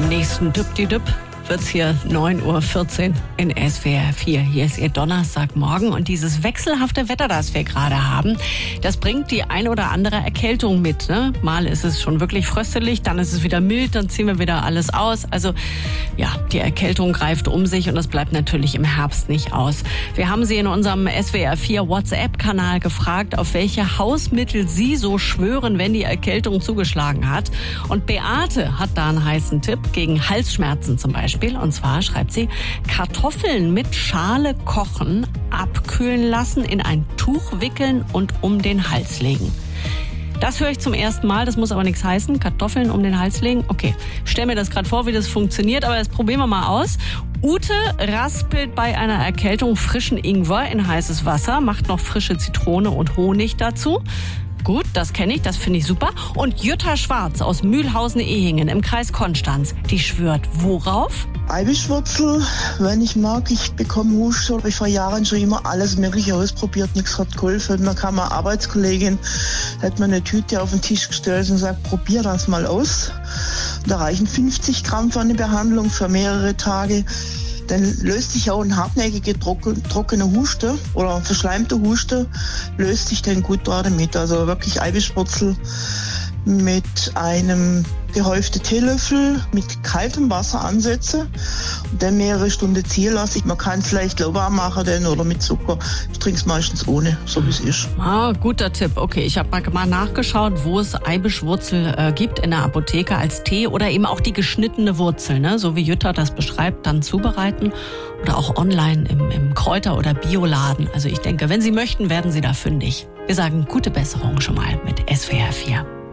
beim nächsten Düpp-di-Düpp wird's hier 9:14 Uhr in SWR 4. Hier ist Ihr Donnerstagmorgen und dieses wechselhafte Wetter, das wir gerade haben, das bringt die ein oder andere Erkältung mit. Ne? Mal ist es schon wirklich fröstelig, dann ist es wieder mild, dann ziehen wir wieder alles aus. Also ja, die Erkältung greift um sich und das bleibt natürlich im Herbst nicht aus. Wir haben Sie in unserem SWR 4 WhatsApp-Kanal gefragt, auf welche Hausmittel Sie so schwören, wenn die Erkältung zugeschlagen hat. Und Beate hat da einen heißen Tipp gegen Halsschmerzen zum Beispiel. Und zwar schreibt sie, Kartoffeln mit Schale kochen, abkühlen lassen, in ein Tuch wickeln und um den Hals legen. Das höre ich zum ersten Mal, das muss aber nichts heißen. Kartoffeln um den Hals legen? Okay, stell mir das gerade vor, wie das funktioniert, aber das probieren wir mal aus. Ute raspelt bei einer Erkältung frischen Ingwer in heißes Wasser, macht noch frische Zitrone und Honig dazu. Gut, das kenne ich, das finde ich super. Und Jutta Schwarz aus Mühlhausen-Ehingen im Kreis Konstanz, die schwört worauf? Eibischwurzel, wenn ich mag, ich bekomme Husten. Ich vor Jahren schon immer alles Mögliche ausprobiert, nichts hat geholfen. Dann kam eine Arbeitskollegin, hat mir eine Tüte auf den Tisch gestellt und sagt, probier das mal aus. Da reichen 50 Gramm für eine Behandlung für mehrere Tage. Dann löst sich auch ein hartnäckige, trockene Huste oder verschleimte Huste, löst sich dann gut damit. Also wirklich Eibischwurzel mit einem gehäuften Teelöffel mit kaltem Wasser ansetze und dann mehrere Stunden ziehen lasse. Man kann es leicht lauwarm machen dann oder mit Zucker. Ich trinke es meistens ohne, so wie es ist. Ah, guter Tipp. Okay, ich habe mal nachgeschaut, wo es Eibischwurzel gibt in der Apotheke als Tee oder eben auch die geschnittene Wurzel, ne? So wie Jutta das beschreibt, dann zubereiten oder auch online im Kräuter- oder Bioladen. Also ich denke, wenn Sie möchten, werden Sie da fündig. Wir sagen gute Besserung schon mal mit SWR 4.